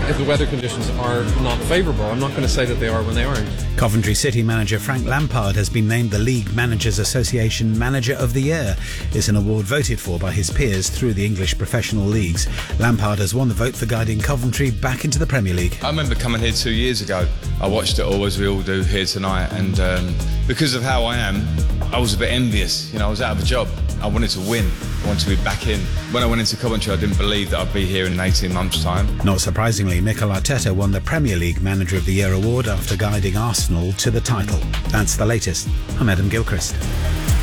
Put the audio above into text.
if the weather conditions are not favourable. I'm not going to say that they are when they aren't. Coventry City manager Frank Lampard has been named the League Managers Association Manager of the Year. It's an award voted for by his peers through the English professional leagues. Lampard has won the vote for guiding Coventry back into the Premier League. I remember coming here 2 years ago. I watched it all, as we all do here tonight, and because of how I am, I was a bit envious. I was out of a job. I wanted to win. I wanted to be back in. When I went into Coventry, I didn't believe that I'd be here in 18 months' time. Not surprisingly, Mikel Arteta won the Premier League Manager of the Year award after guiding Arsenal to the title. That's the latest. I'm Adam Gilchrist.